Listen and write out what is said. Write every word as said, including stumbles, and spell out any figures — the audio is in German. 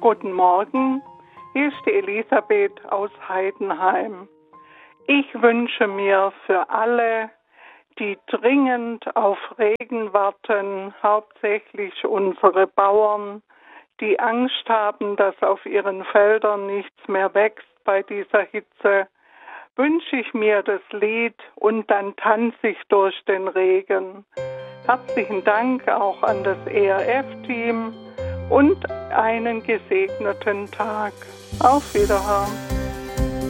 Guten Morgen, hier ist die Elisabeth aus Heidenheim. Ich wünsche mir für alle, die dringend auf Regen warten, hauptsächlich unsere Bauern, die Angst haben, dass auf ihren Feldern nichts mehr wächst bei dieser Hitze, wünsche ich mir das Lied Und dann tanze ich durch den Regen. Herzlichen Dank auch an das E R F-Team und einen gesegneten Tag. Auf Wiederhören.